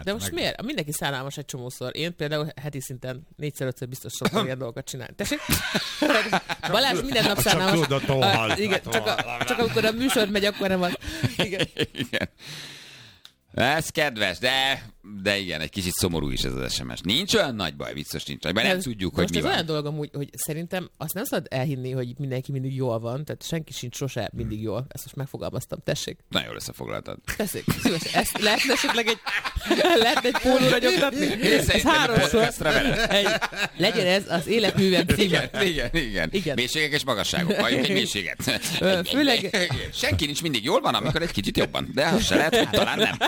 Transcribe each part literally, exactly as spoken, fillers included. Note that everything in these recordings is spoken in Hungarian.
De most meg... miért? Mindenki szánalmas egy csomószor. Én például heti szinten négyszer-ötször biztos szoktam ilyen dolgokat csinálni. Tessék? Balázs minden nap szánalmas. Csak tudatol. Igen, csak, a, csak amikor a műsor megy, akkor nem az. Igen. Igen. Ez kedves, de, de igen, egy kicsit szomorú is ez az es em es. Nincs olyan nagy baj, biztos nincs nagy baj, nem tudjuk, hogy mi van. Most ez olyan dolog amúgy, hogy szerintem azt nem szabad elhinni, hogy mindenki mindig jól van, tehát senki sincs sose mindig jól. Ezt most megfogalmaztam, tessék. Nagyon jól összefoglaltad. Tessék, szívesen. Ezt lehetne esetleg egy, lehetne egy pólóra nyomtatni? Ez háromszor. Legyen ez az életművem címe. Igen, igen, igen, igen. Mélységek és magasságok. Halljuk egy mélységet. Főleg... Senki nincs mindig jól van, amikor egy kicsit jobban. De az se lehet, hogy talán nem.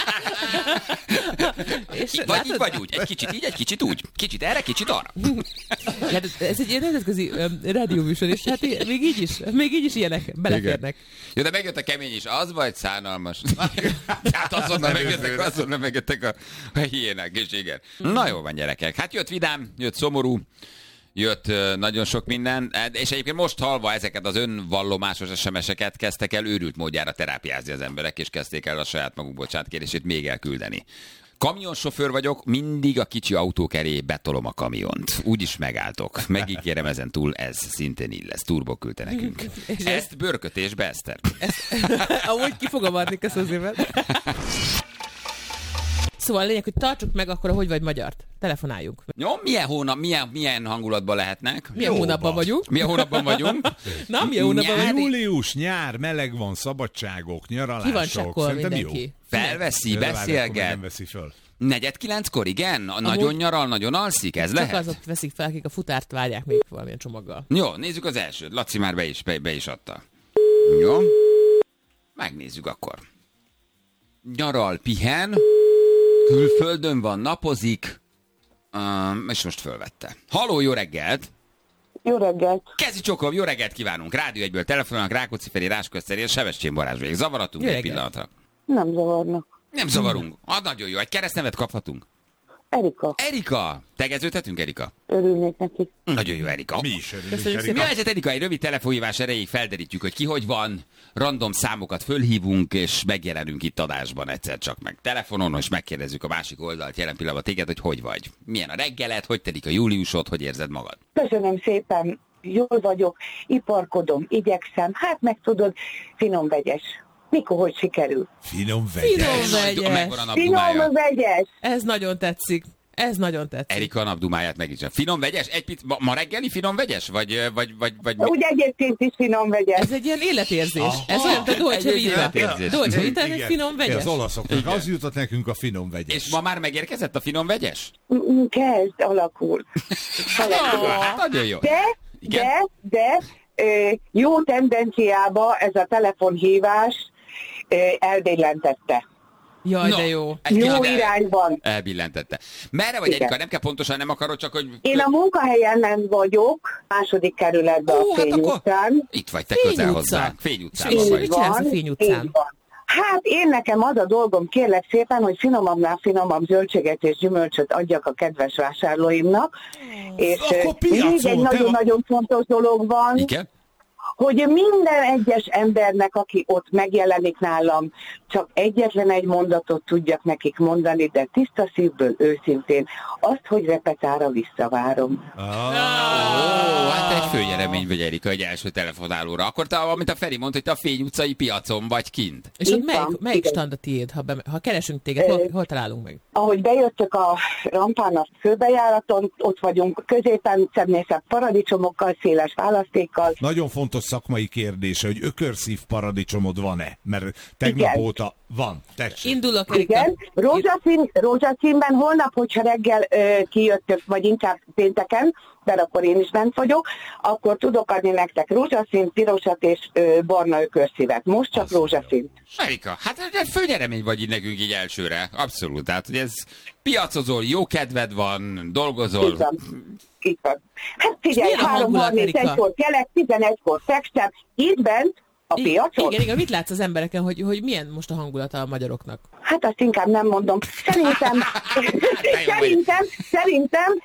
És vagy látod? Így vagy úgy. Egy kicsit így, egy kicsit úgy. Kicsit erre, kicsit arra. Hát ez egy ilyen nemzetközi um, rádióműsor, és hát még így is, még így is ilyenek beleférnek. Jó, de megjött a kemény is. Az vagy szánalmas. Hát azonnal megjöttek, azonnal megjöttek a, a hiénák, és igen. Na jó van, gyerekek. Hát jött vidám, jött szomorú, jött uh, nagyon sok minden, és egyébként most halva ezeket az önvallomásos es em es-eket kezdtek el őrült módjára terápiázni az emberek, és kezdték el a saját maguk bocsánatkérését még elküldeni. Kamionsofőr vagyok, mindig a kicsi autók elé betolom a kamiont. Úgyis megálltok. Megígérem, ezen túl ez szintén így lesz. Turbo küldte nekünk. Ezt bőrkötésbe, Eszter. Amúgy ki fogom adni, köszönöm szépen. Szóval a lényeg, hogy tartsuk meg akkor, hogy vagy magyart. Telefonáljunk. Jó, milyen hónap, milyen, milyen hangulatban lehetnek? Milyen Jóba. hónapban vagyunk? Milyen hónapban vagyunk? Na, milyen hónapban vagyunk? Július, nyár, meleg van, szabadságok, nyaralások. Ki van csakkol mindenki? Jó. Felveszi, beszélget. Nem veszi föl. Negyed kilenckor, igen? A nagyon nyaral, nagyon alszik, ez csak lehet? Csak azok veszik fel, akik a futárt várják még valamilyen csomaggal. Jó, nézzük az elsőt. Laci már be is, be, be is adta. Jó. Megnézzük akkor. Nyaral, pihen. Külföldön van, napozik, um, és most fölvette. Halló, jó reggelt! Jó reggelt! Kezi csokom, jó reggelt kívánunk! Rádió egyből telefonálnak, Rákóczi Feri, Rásközteri és Sebestyén Balázs végig. Zavaratunk egy pillanatra? Nem zavarnak. Nem zavarunk. Ah, nagyon jó. Egy keresztnevet kaphatunk? Erika. Erika! Tegeződhetünk, Erika? Örülnék neki. Nagyon jó, Erika. Mi is örülünk, Erika. Mi a helyzet, Erika? Egy rövid telefonhívás erejéig felderítjük, hogy ki hogy van, random számokat fölhívunk, és megjelenünk itt adásban egyszer csak meg telefonon, és megkérdezzük a másik oldalt jelen pillanatban téged, hogy hogy vagy. Milyen a reggeled, hogy telik a júliusod, hogy érzed magad? Köszönöm szépen, jól vagyok, iparkodom, igyekszem, hát meg tudod, finom vegyes. Mikor, hogy sikerül? Finom vegyes. Finom vegyes. Finom vegyes. Ez nagyon tetszik. Ez nagyon tetszik. Erika a napdumáját meg is. Finom vegyes? Egy pic, ma, ma reggeli finom vegyes? Vagy, vagy, vagy, vagy... Úgy egyébként is finom vegyes. Ez egy ilyen életérzés. Ah, ez olyan, mint a Dolce Vita. Dolce Vita, ez egy finom vegyes. Az olaszoknak igen. Az jutott nekünk a finom vegyes. És ma már megérkezett a finom vegyes? Kezd, alakul. alakul. Oh, nagyon jó. De, igen? de, de jó tendenciába ez a telefonhívás elbillentette. Jaj, no, de jó. Jó irányban. Elbillentette. Merre vagy, Erika? Nem kell pontosan, nem akarod, csak hogy... Én a munkahelyen vagyok, második kerületben Ó, a Fény hát utcán. Itt vagy, te közel hozzánk. Fény utcában vagy. Mit csinálsz a Fény utcán? Hát én nekem az a dolgom, kérlek szépen, hogy finomabbnál finomabb zöldséget és gyümölcsöt adjak a kedves vásárlóimnak. És még egy nagyon-nagyon fontos dolog van. Igen? Hogy minden egyes embernek, aki ott megjelenik nálam, csak egyetlen egy mondatot tudjak nekik mondani, de tiszta szívből, őszintén, azt, hogy repetára visszavárom. Oh, oh, hát egy főnyeremény vagy, Erika, egy első telefonálóra. Akkor te, amit a Feri mondta, hogy te a Fény utcai piacon vagy kint. És ott melyik, melyik stand a tiéd, ha, be, ha keresünk téged, hol, hol találunk meg? Ahogy bejöttök a rampán a főbejáraton, ott vagyunk középen, szebb paradicsomokkal, széles választékkal. Nagyon fontos szakmai kérdése, hogy ökörszív paradicsomod van-e? Mert tegnap igen. óta van. Tessék. Indulok, Erika. Igen. Rózsaszín, rózsaszínben holnap, hogyha reggel ö, kijöttök, vagy inkább pénteken, mert akkor én is bent vagyok, akkor tudok adni nektek rózsaszín, pirosat és ö, barna ökörszívet. Most csak rózsaszín. Erika, hát egy főnyeremény vagy így nekünk így elsőre. Abszolút. Tehát, hogy ez piacozol, jó kedved van, dolgozol. Így van. Így van. Hát figyelj, három harmincegykor kelek, tizenegykor fekstem, itt bent, a piacon. Igen, igen, mit látsz az embereken, hogy, hogy milyen most a hangulata a magyaroknak? Hát azt inkább nem mondom. Szerintem, szerintem, szerintem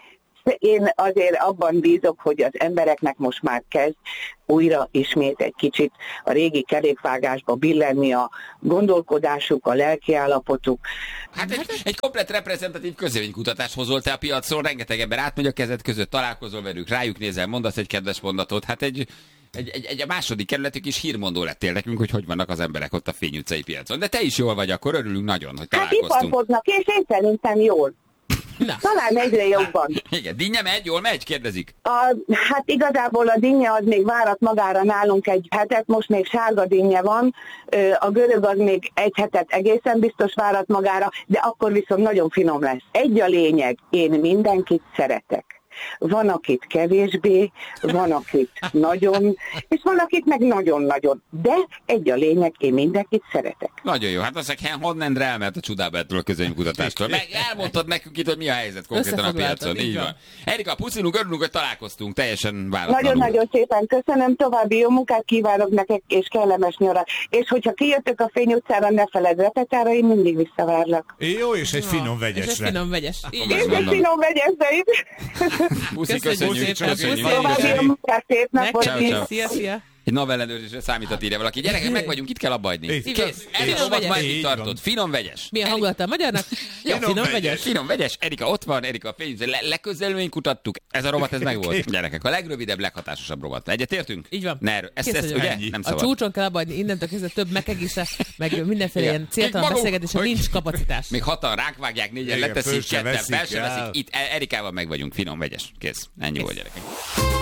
én azért abban bízok, hogy az embereknek most már kezd újra ismét egy kicsit a régi kerékvágásba billenni a gondolkodásuk, a lelkiállapotuk. Hát egy, egy komplett reprezentatív közvéleménykutatást hozol te a piacról, rengeteg ember átmegy a kezed között, találkozol velük, rájuk nézel, mondasz egy kedves mondatot, hát egy... Egy, egy, egy a második kerületük is hírmondó lettél nekünk, hogy hogy vannak az emberek ott a Fény utcai piacon. De te is jól vagy, akkor örülünk nagyon, hogy találkoztunk. Hát iparkodnak, és én szerintem jól. Na. Talán egyre jobban. Igen, dinnye megy, jól megy? Kérdezik. A, hát igazából a dinnye az még várat magára nálunk egy hetet, most még sárga dinnye van, a görög az még egy hetet egészen biztos várat magára, de akkor viszont nagyon finom lesz. Egy a lényeg, én mindenkit szeretek. Van, akit kevésbé, van, akit nagyon, és van, akit meg nagyon-nagyon. De egy a lényeg, én mindenkit szeretek. Nagyon jó. Hát azt mondják, honnan elment a csodábától a közönségkutatástól. Meg elmondtad nekünk itt, hogy mi a helyzet konkrétan a piacon. Így van. Erika, puszilunk, örülünk, hogy találkoztunk. Teljesen váratlanul. Nagyon-nagyon szépen köszönöm, további jó munkát kívánok nektek, és kellemes nyarat. És hogyha kijöttök a Fény utcára, ne feledd repetára, én mindig visszavárlak. Jó, és egy finom vegyesre. És egy finom vegyes. És egy finom vegyesre is. Puszi, köszönjük. Köszönjük. Szia, szia. Egy navellenőrzésre számítat írja valaki. Gyerekek, meg vagyunk, itt kell abba hagyni. Kész. Erika, ott majd itt tartod. Finom vegyes. Milyen hangulata a magyarnak? Ja, finom vegyes. Finom vegyes. Erika ott van, Erika a Fény. Le- leközelmény kutattuk. Ez a rovat, ez meg volt. Gyerekek, a legrövidebb, leghatásosabb rovat. Egyetértünk? Így van. Ne, ezt, ezt, ugye? Nem szabad. A csúcson kell abba hagyni, innentől kezdve több megegésze, meg mindenféle ilyen céltalan beszélgetésre nincs kapacitás. Még hatan rákvágják, négyen leteszik, ketten fel se veszik. Itt Erikával meg vagyunk. Finom vegyes. Kész. Ennyi volt, gyerekek.